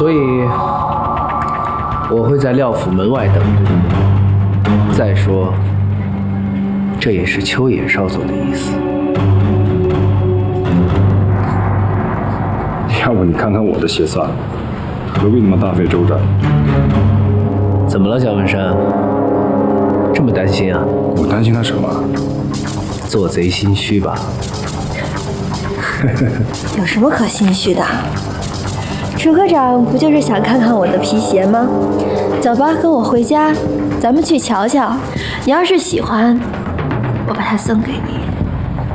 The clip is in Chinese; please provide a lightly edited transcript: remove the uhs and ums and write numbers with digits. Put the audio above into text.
所以我会在廖府门外等你。再说，这也是秋野少佐的意思。 要不你看看我的鞋算了，何必那么大费周章？ 怎么了，小文山？这么担心啊？ 我担心他什么？ 做贼心虚吧？ 有什么可心虚的？楚科长不就是想看看我的皮鞋吗？走吧，跟我回家，咱们去瞧瞧。你要是喜欢，我把它送给你。